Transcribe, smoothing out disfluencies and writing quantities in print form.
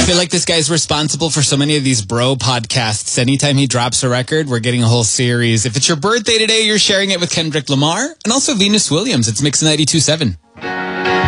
feel like this guy's responsible for so many of these bro podcasts. Anytime he drops a record, we're getting a whole series. If it's your birthday today, you're sharing it with Kendrick Lamar and also Venus Williams. It's Mix 92.7.